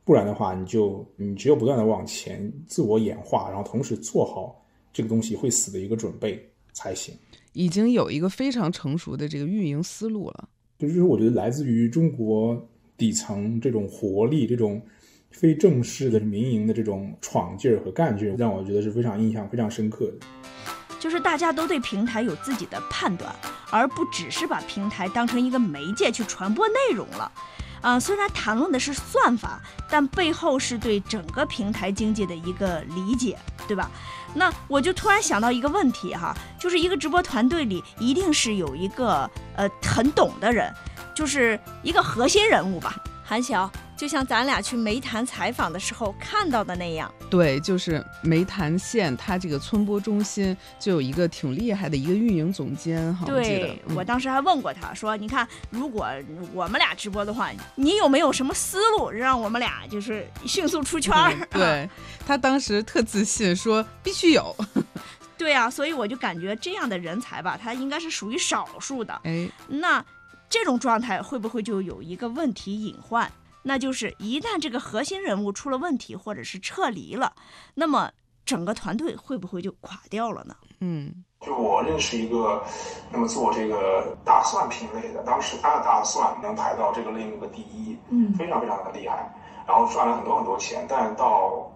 不然的话你只有不断的往前自我演化，然后同时做好这个东西会死的一个准备才行。 已经有一个非常成熟的这个运营思路了。 就是我觉得来自于中国底层这种活力，这种非正式的民营的这种闯劲儿和干劲儿，让我觉得是非常印象非常深刻的。 就是大家都对平台有自己的判断，而不只是把平台当成一个媒介去传播内容了。虽然谈论的是算法，但背后是对整个平台经济的一个理解，对吧？那我就突然想到一个问题哈，就是一个直播团队里一定是有一个很懂的人，就是一个核心人物吧。韩晓，就像咱俩去煤炭采访的时候看到的那样。 对，就是煤炭县它这个村播中心就有一个挺厉害的一个运营总监哈。 对，我当时还问过他说，你看如果我们俩直播的话，你有没有什么思路让我们俩就是迅速出圈？ 对，他当时特自信说必须有。 对啊，所以我就感觉这样的人才吧，他应该是属于少数的。那这种状态会不会就有一个问题隐患，那就是一旦这个核心人物出了问题或者是撤离了，那么整个团队会不会就垮掉了呢？ 就我认识一个那么做这个大蒜品类的，当时他的大蒜能排到这个类目的第一，非常非常的厉害，然后赚了很多很多钱。但到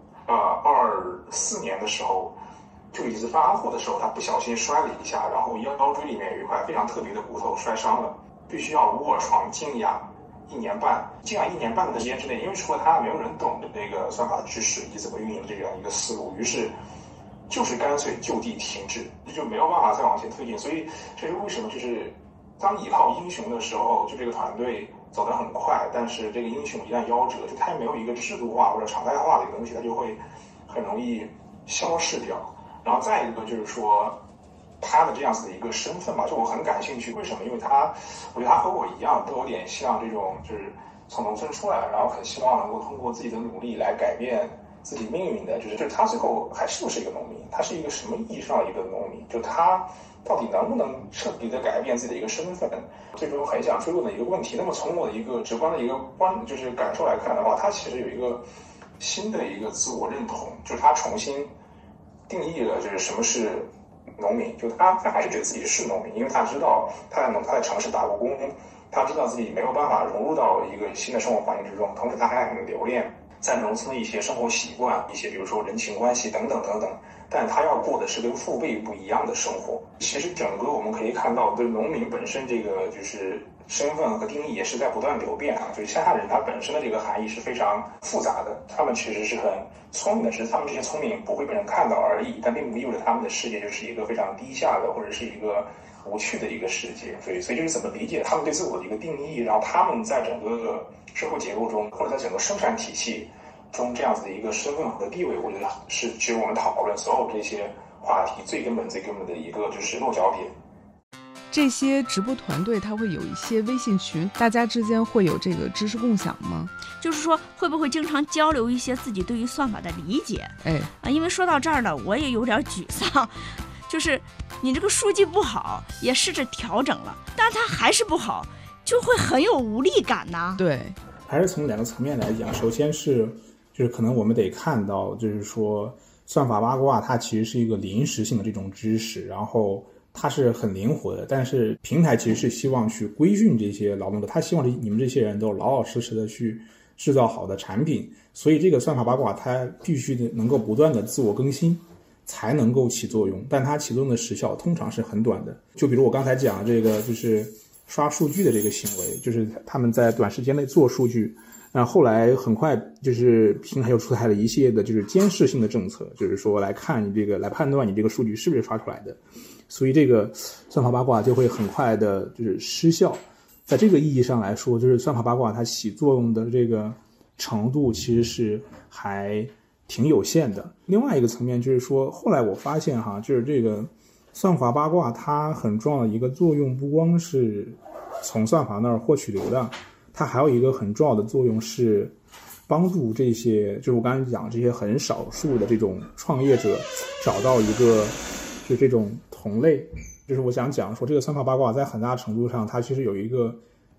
24年的时候，就一次发货的时候，他不小心摔了一下，然后腰椎里面有一块非常特别的骨头摔伤了，必须要卧床静养1年半。静养1年半的时间之内，因为除了他没有人懂的这个算法知识以及怎么运营这样一个思路，于是就是干脆就地停滞，就没有办法再往前推进。所以这是为什么，就是当依靠英雄的时候，就这个团队走得很快，但是这个英雄一旦夭折，就他没有一个制度化或者常态化的一个东西，他就会很容易消逝掉。然后再一个就是说他的这样子的一个身份吧，就我很感兴趣。为什么？因为我觉得他和我一样，都有点像这种，就是从农村出来，然后很希望能够通过自己的努力来改变自己命运的，就是他最后还是不是一个农民？他是一个什么意义上的一个农民？就他到底能不能彻底的改变自己的一个身份？最终很想追问的一个问题。那么从我的一个直观的一个就是感受来看的话，他其实有一个新的一个自我认同，就是他重新定义了就是什么是农民。就他还是觉得自己是农民，因为他知道他在城市打过工，他知道自己没有办法融入到一个新的生活环境之中，同时他还很留恋在农村的一些生活习惯，一些比如说人情关系等等等等，但他要过的是跟父辈不一样的生活。其实整个我们可以看到，对农民本身这个就是身份和定义也是在不断流变啊。就是乡下人他本身的这个含义是非常复杂的，他们其实是很聪明的，只是他们这些聪明不会被人看到而已，但并不意味着他们的世界就是一个非常低下的或者是一个无趣的一个世界。所以就是怎么理解他们对自我的一个定义，然后他们在整个社会结构中或者在整个生产体系中这样子的一个身份和地位，我觉得是其实我们讨论所有这些话题最根本的一个就是落脚点。 这些直播团队它会有一些微信群，大家之间会有这个知识共享吗？ 就是说会不会经常交流一些自己对于算法的理解？因为说到这儿呢，我也有点沮丧，就是你这个数据不好，也试着调整了，但它还是不好，就会很有无力感呐。 对， 还是从2个层面来讲。首先是就是可能我们得看到，就是说算法八卦它其实是一个临时性的这种知识，然后它是很灵活的，但是平台其实是希望去规训这些劳动者，他希望你们这些人都老老实实的去制造好的产品，所以这个算法八卦它必须能够不断的自我更新才能够起作用，但它起作用的时效通常是很短的。就比如我刚才讲的这个就是刷数据的这个行为，就是他们在短时间内做数据，后来很快就是平台又出台了一系列的就是监视性的政策，就是说来看你这个，来判断你这个数据是不是刷出来的，所以这个算法八卦就会很快的就是失效。在这个意义上来说，就是算法八卦它起作用的这个程度其实是还挺有限的。另外一个层面就是说，后来我发现就是这个算法八卦它很重要的一个作用，不光是从算法那儿获取流量，它还有一个很重要的作用是帮助这些，就是我刚才讲这些很少数的这种创业者找到一个就这种同类。就是我想讲说，这个算法八卦在很大程度上它其实有一个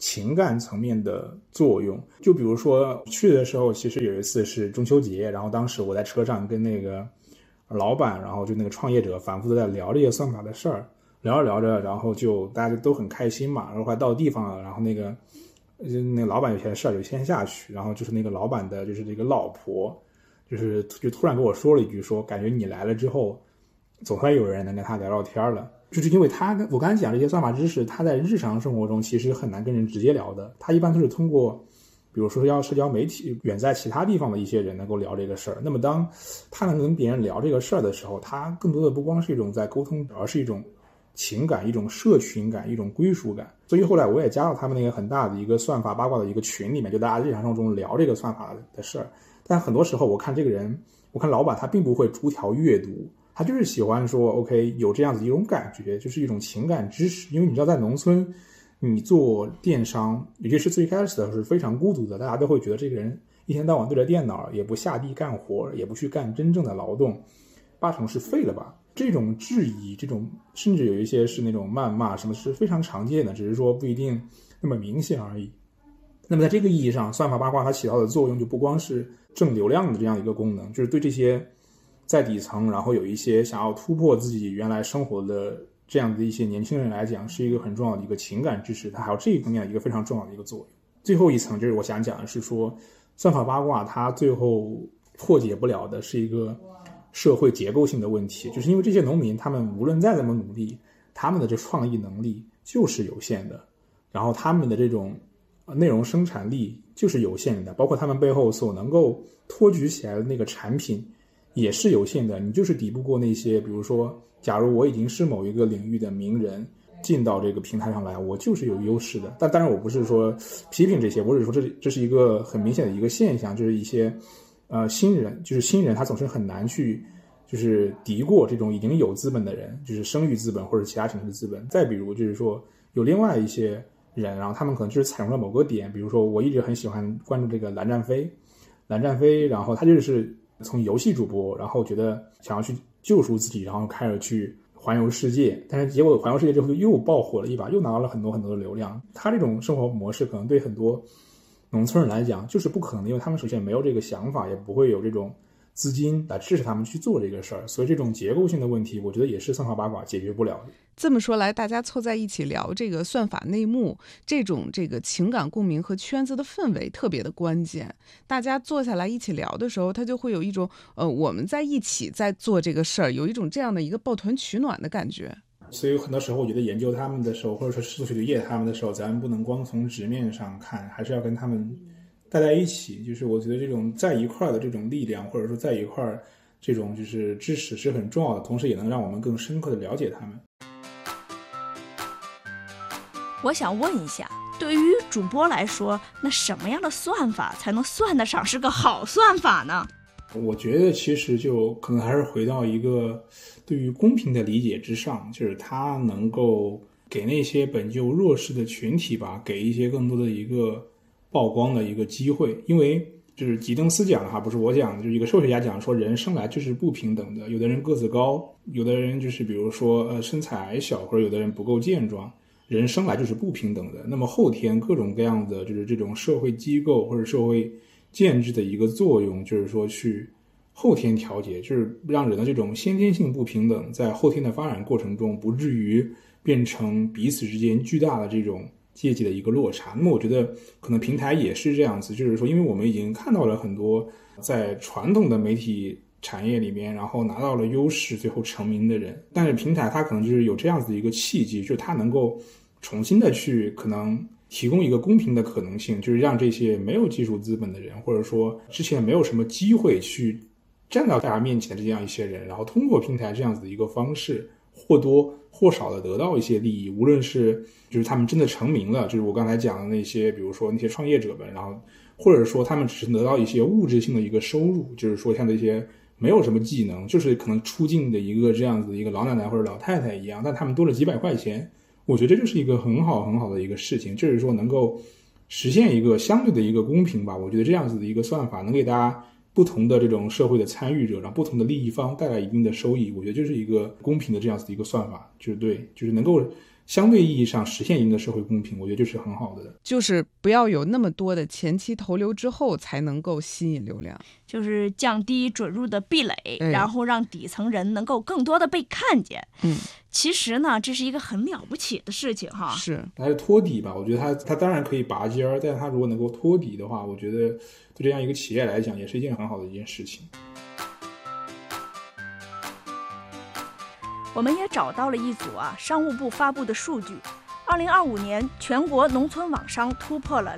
情感层面的作用。就比如说去的时候，其实有一次是中秋节，然后当时我在车上跟那个老板，然后就那个创业者反复的在聊这些算法的事儿，聊着聊着，然后就大家就都很开心嘛，然后快到地方了，然后那个老板有些事儿就先下去，然后就是那个老板的就是这个老婆，就突然跟我说了一句，说感觉你来了之后总算有人能跟他聊聊天了。就是因为我刚才讲这些算法知识，他在日常生活中其实很难跟人直接聊的，他一般都是通过比如说要社交媒体远在其他地方的一些人能够聊这个事儿。那么当他能跟别人聊这个事儿的时候，他更多的不光是一种在沟通，而是一种情感，一种社群感，一种归属感。所以后来我也加到他们那个很大的一个算法八卦的一个群里面，就大家日常生活中聊这个算法的事儿。但很多时候我看这个人，我看老板他并不会逐条阅读，他就是喜欢说 OK 有这样子一种感觉，就是一种情感支持。因为你知道在农村你做电商，尤其是最开始的时候是非常孤独的，大家都会觉得这个人一天到晚对着电脑，也不下地干活，也不去干真正的劳动，80%是废了吧。这种质疑，这种甚至有一些是那种谩骂，什么是非常常见的，只是说不一定那么明显而已。那么在这个意义上，算法八卦它起到的作用就不光是挣流量的这样一个功能，就是对这些在底层然后有一些想要突破自己原来生活的这样的一些年轻人来讲，是一个很重要的一个情感支持，它还有这一方面一个非常重要的一个作用。最后一层就是我想讲的是说，算法八卦它最后破解不了的是一个社会结构性的问题，就是因为这些农民他们无论再怎么努力，他们的这创意能力就是有限的，然后他们的这种内容生产力就是有限的，包括他们背后所能够托举起来的那个产品也是有限的。你就是抵不过那些，比如说假如我已经是某一个领域的名人进到这个平台上来，我就是有优势的。但当然我不是说批评这些，我只是说这是一个很明显的一个现象，就是一些新人他总是很难去就是敌过这种已经有资本的人，就是生育资本或者其他形式的资本。再比如就是说有另外一些人，然后他们可能就是采用了某个点，比如说我一直很喜欢关注这个蓝战飞，然后他就是从游戏主播，然后觉得想要去救赎自己，然后开始去环游世界，但是结果环游世界之后又爆火了一把，又拿到了很多很多的流量。他这种生活模式可能对很多农村人来讲就是不可能的，因为他们首先没有这个想法，也不会有这种资金来支持他们去做这个事儿，所以这种结构性的问题，我觉得也是算法八卦解决不了的。 这么说来，大家凑在一起聊这个算法内幕，这个情感共鸣和圈子的氛围特别的关键。大家坐下来一起聊的时候，他就会有一种我们在一起在做这个事儿，有一种这样的一个抱团取暖的感觉。 所以很多时候我觉得研究他们的时候，或者说试图去理解他们的时候，咱们不能光从直面上看，还是要跟他们待在一起。就是我觉得这种在一块的这种力量，或者说在一块这种就是支持是很重要的，同时也能让我们更深刻的了解他们。 我想问一下，对于主播来说，那什么样的算法才能算得上是个好算法呢？ 我觉得其实就可能还是回到一个对于公平的理解之上，就是它能够给那些本就弱势的群体吧，给一些更多的一个曝光的一个机会。因为就是吉登斯讲的哈，不是我讲的，就是一个社会学家讲说，人生来就是不平等的，有的人个子高，有的人就是比如说身材矮小，或者有的人不够健壮，人生来就是不平等的。那么后天各种各样的就是这种社会机构或者社会建制的一个作用，就是说去后天调节，就是让人的这种先天性不平等在后天的发展过程中不至于变成彼此之间巨大的这种阶级的一个落差。那么我觉得可能平台也是这样子，就是说因为我们已经看到了很多在传统的媒体产业里面然后拿到了优势最后成名的人，但是平台它可能就是有这样子的一个契机，就是它能够重新的去可能提供一个公平的可能性，就是让这些没有技术资本的人，或者说之前没有什么机会去站到大家面前的这样一些人，然后通过平台这样子的一个方式，或多或少的得到一些利益，无论是就是他们真的成名了，就是我刚才讲的那些，比如说那些创业者们，然后或者说他们只是得到一些物质性的一个收入，就是说像这些没有什么技能，就是可能出镜的一个这样子的一个老奶奶或者老太太一样，但他们多了几百块钱，我觉得这就是一个很好很好的一个事情，就是说能够实现一个相对的一个公平吧。我觉得这样子的一个算法能给大家不同的这种社会的参与者，让不同的利益方带来一定的收益，我觉得就是一个公平的这样子的一个算法，就是对，就是能够相对意义上实现一定的社会公平，我觉得就是很好的。 就是不要有那么多的前期投流之后才能够吸引流量， 就是降低准入的壁垒，然后让底层人能够更多的被看见。其实呢，这是一个很了不起的事情哈。 是， 还是托底吧，我觉得他当然可以拔尖儿，但他如果能够托底的话，我觉得对这样一个企业来讲，也是一件很好的一件事情。 我们也找到了一组商务部发布的数据，2025年全国农村网商突破了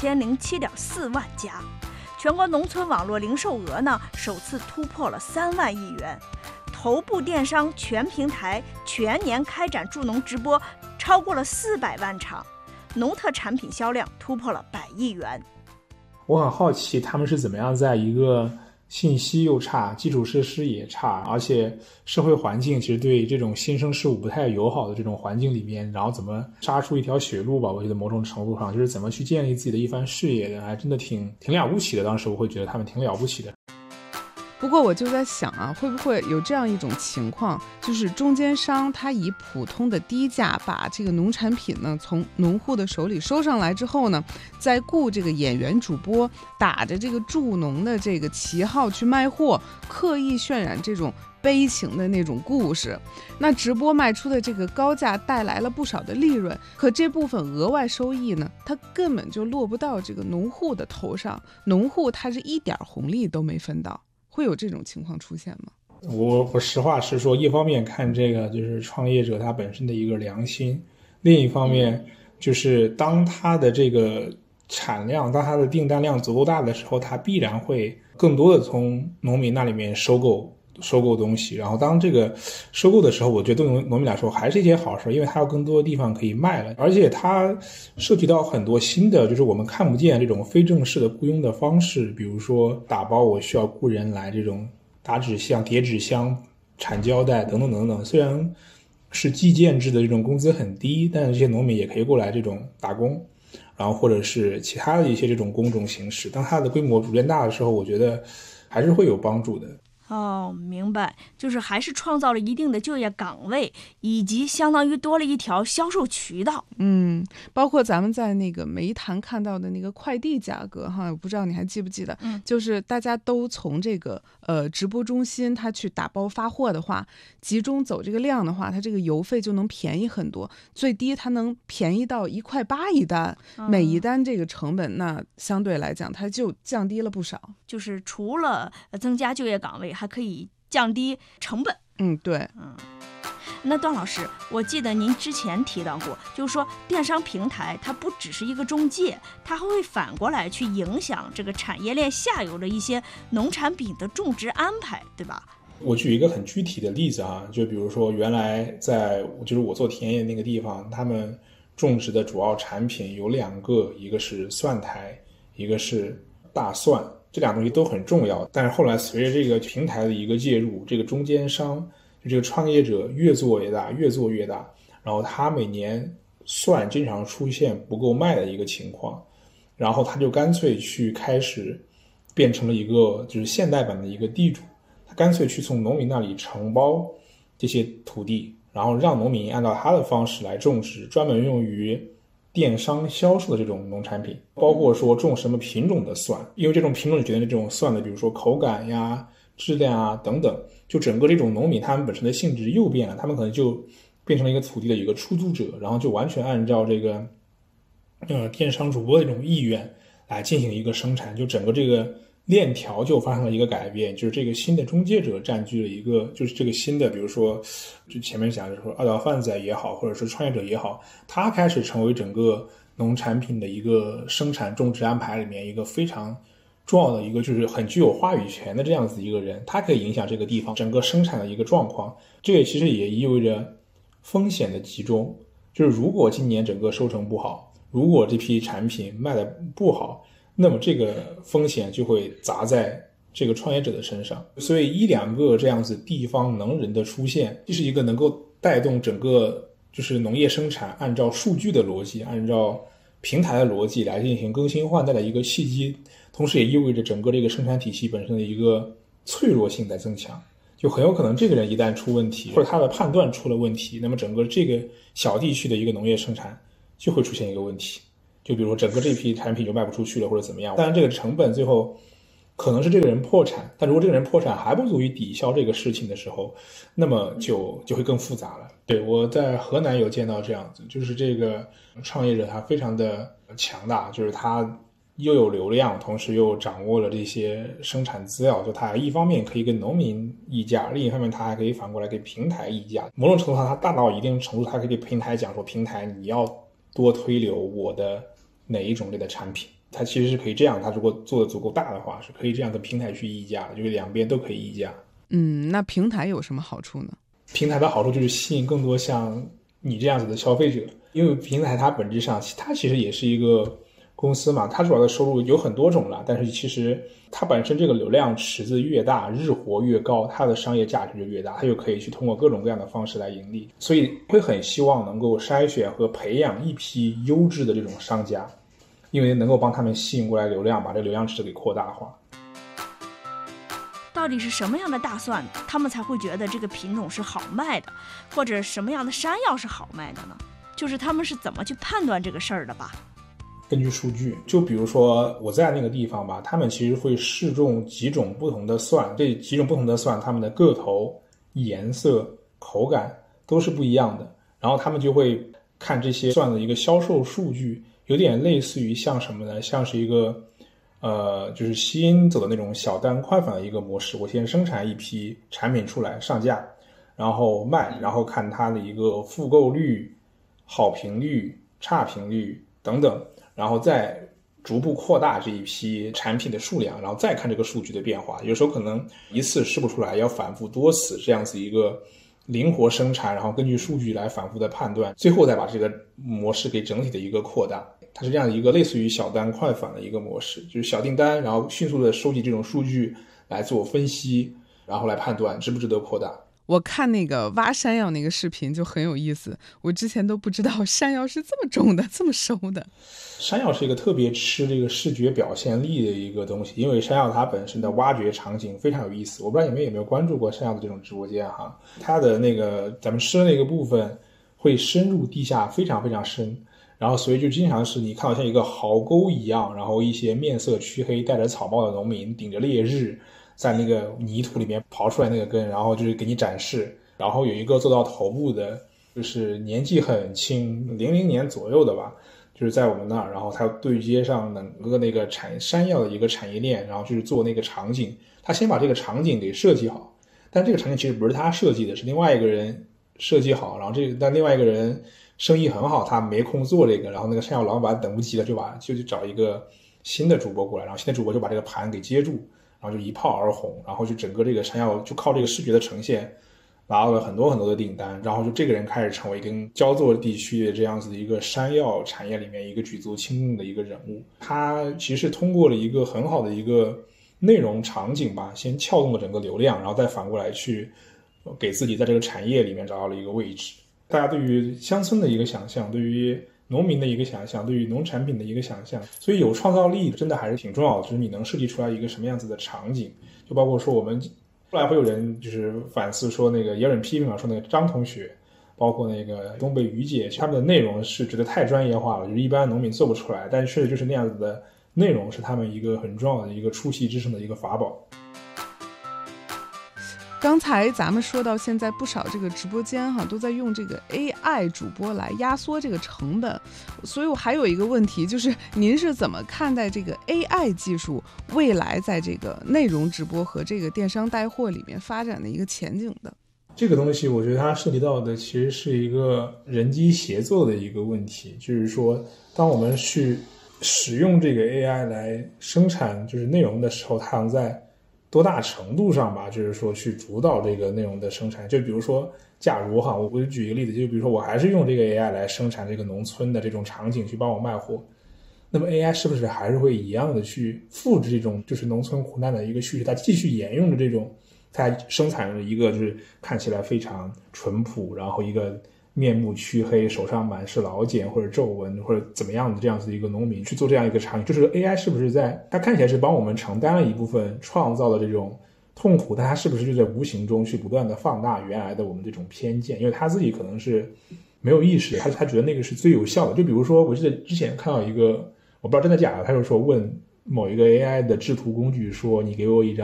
2007.4万家，全国农村网络零售额呢首次突破了3万亿元，头部电商全平台全年开展助农直播超过了400万场，农特产品销量突破了100亿元。 我很好奇他们是怎么样在一个信息又差，基础设施也差，而且社会环境其实对这种新生事物不太友好的这种环境里面，然后怎么杀出一条血路吧。我觉得某种程度上就是怎么去建立自己的一番事业的，还真的挺了不起的。当时我会觉得他们挺了不起的。 不过我就在想会不会有这样一种情况，就是中间商他以普通的低价把这个农产品呢从农户的手里收上来之后呢，再雇这个演员主播打着这个助农的这个旗号去卖货，刻意渲染这种悲情的那种故事。那直播卖出的这个高价带来了不少的利润，可这部分额外收益呢，它根本就落不到这个农户的头上，农户他是一点红利都没分到。会有这种情况出现吗？ 我实话实说，一方面看这个就是创业者他本身的一个良心，另一方面就是当他的这个产量，当他的订单量足够大的时候，他必然会更多的从农民那里面收购东西，然后当这个收购的时候，我觉得对农民来说还是一件好事，因为他有更多的地方可以卖了，而且它涉及到很多新的就是我们看不见这种非正式的雇佣的方式，比如说打包我需要雇人来这种打纸箱、叠纸箱、产胶带等等等等，虽然是计件制的这种工资很低，但是这些农民也可以过来这种打工，然后或者是其他的一些这种工种形式，当它的规模逐渐大的时候，我觉得还是会有帮助的。 明白，就是还是创造了一定的就业岗位，以及相当于多了一条销售渠道。 包括咱们在那个煤炭看到的那个快递价格我不知道你还记不记得，就是大家都从这个直播中心它去打包发货的话，集中走这个量的话，它这个邮费就能便宜很多，最低它能便宜到1.8块一单，每一单这个成本那相对来讲它就降低了不少， 就是除了增加就业岗位，还可以降低成本。 对。 那段老师，我记得您之前提到过，就是说电商平台它不只是一个中介，它还会反过来去影响这个产业链下游的一些农产品的种植安排，对吧？ 我举一个很具体的例子就比如说原来就是我做田野那个地方，他们种植的主要产品有2个，一个是蒜苔，一个是大蒜，这2个东西都很重要。但是后来随着这个平台的一个介入，这个中间商就这个创业者越做越大，然后他每年蒜经常出现不够卖的一个情况，然后他就干脆去开始变成了一个就是现代版的一个地主，他干脆去从农民那里承包这些土地，然后让农民按照他的方式来种植，专门用于电商销售的这种农产品，包括说种什么品种的蒜，因为这种品种决定了这种蒜的比如说口感呀、质量等等，就整个这种农民他们本身的性质又变了，他们可能就变成了一个土地的一个出租者，然后就完全按照这个电商主播的这种意愿来进行一个生产，就整个这个链条就发生了一个改变，就是这个新的中介者占据了一个，就是这个新的比如说就前面讲的说二道贩子也好，或者是创业者也好，他开始成为整个农产品的一个生产种植安排里面一个非常重要的一个，就是很具有话语权的这样子一个人，他可以影响这个地方整个生产的一个状况。这也其实也意味着风险的集中，就是如果今年整个收成不好，如果这批产品卖的不好，那么这个风险就会砸在这个创业者的身上。所以1-2个这样子地方能人的出现，这是一个能够带动整个就是农业生产按照数据的逻辑，按照平台的逻辑来进行更新换代的一个契机，同时也意味着整个这个生产体系本身的一个脆弱性在增强。 就很有可能这个人一旦出问题，或者他的判断出了问题，那么整个这个小地区的一个农业生产就会出现一个问题。就比如说整个这批产品就卖不出去了，或者怎么样。当然这个成本最后可能是这个人破产，但如果这个人破产还不足以抵消这个事情的时候，那么就会更复杂了。对，我在河南有见到这样子，就是这个创业者他非常的强大，就是他又有流量，同时又掌握了这些生产资料，就他一方面可以跟农民议价，另一方面他还可以反过来给平台议价。某种程度上他大到一定程度，他可以给平台讲说，平台你要多推流我的哪一种类的产品。它其实是可以这样，它如果做的足够大的话，是可以这样跟平台去议价的，就是两边都可以议价。 那平台有什么好处呢？ 平台的好处就是吸引更多像你这样子的消费者，因为平台它本质上它其实也是一个公司嘛，它主要的收入有很多种了，但是其实它本身这个流量池子越大，日活越高，它的商业价值就越大，它就可以去通过各种各样的方式来盈利，所以会很希望能够筛选和培养一批优质的这种商家，因为能够帮他们吸引过来流量，把这流量池给扩大化。 到底是什么样的大蒜，他们才会觉得这个品种是好卖的，或者什么样的山药是好卖的呢？就是他们是怎么去判断这个事儿的吧？ 根据数据，就比如说我在那个地方吧，他们其实会试种几种不同的蒜，这几种不同的蒜，它们的个头、颜色、口感都是不一样的，然后他们就会看这些蒜的一个销售数据，有点类似于像什么呢？像是一个就是西音走的那种小单快返的一个模式。我先生产一批产品出来上架，然后卖，然后看它的一个复购率、好评率、差评率等等，然后再逐步扩大这一批产品的数量，然后再看这个数据的变化。有时候可能一次试不出来，要反复多次这样子一个灵活生产，然后根据数据来反复的判断，最后再把这个模式给整体的一个扩大。它是这样一个类似于小单快返的一个模式，就是小订单，然后迅速的收集这种数据来做分析，然后来判断值不值得扩大。 我看那个挖山药那个视频就很有意思，我之前都不知道山药是这么种的，这么收的。 山药是一个特别吃这个视觉表现力的一个东西，因为山药它本身的挖掘场景非常有意思。我不知道你们有没有关注过山药的这种直播间哈，它的那个咱们吃的那个部分会深入地下非常非常深，然后所以就经常是你看到像一个壕沟一样，然后一些面色黢黑戴着草帽的农民顶着烈日在那个泥土里面刨出来那个根，然后就是给你展示。然后有一个做到头部的，就是年纪很轻，00年左右的吧，就是在我们那儿，然后他对接上整个那个山药的一个产业链，然后就是做那个场景。他先把这个场景给设计好，但这个场景其实不是他设计的，是另外一个人设计好，然后但另外一个人生意很好，他没空做这个，然后那个山药老板等不及了，就去找一个新的主播过来，然后新的主播就把这个盘给接住，然后就一炮而红，然后就整个这个山药就靠这个视觉的呈现拿到了很多很多的订单，然后就这个人开始成为跟焦作地区的这样子的一个山药产业里面一个举足轻重的一个人物。他其实通过了一个很好的一个内容场景吧，先撬动了整个流量，然后再反过来去给自己在这个产业里面找到了一个位置。大家对于乡村的一个想象，对于农民的一个想象，对于农产品的一个想象，所以有创造力真的还是挺重要的，就是你能设计出来一个什么样子的场景。就包括说我们后来会有人就是反思说，那个也有人批评了，说那个张同学包括那个东北于姐，他们的内容是觉得太专业化了，就是一般农民做不出来，但确实就是那样子的内容是他们一个很重要的一个出奇制胜的一个法宝。 刚才咱们说到现在不少这个直播间都在用这个 AI 主播来压缩这个成本，所以我还有一个问题，就是您是怎么看待这个 AI 技术未来在这个内容直播和这个电商带货里面发展的一个前景的？ 这个东西我觉得它涉及到的其实是一个人机协作的一个问题，就是说当我们去使用这个 AI 来生产就是内容的时候，它能在多大程度上吧，就是说去主导这个内容的生产。就比如说假如我就举一个例子，就比如说我还是用这个 AI 来生产这个农村的这种场景去帮我卖货，那么 AI 是不是还是会一样的去复制这种就是农村苦难的一个叙事，它继续沿用着这种，它生产了一个就是看起来非常淳朴，然后一个面目黢黑，手上满是老茧或者皱纹或者怎么样的这样子的一个农民去做这样一个场景，就是 AI 是不是在它看起来是帮我们承担了一部分创造的这种痛苦，但它是不是就在无形中去不断的放大原来的我们这种偏见？因为他自己可能是没有意识的，他觉得那个是最有效的。就比如说，我记得之前看到一个，我不知道真的假的，他就说问某一个 AI 的制图工具说，你给我一张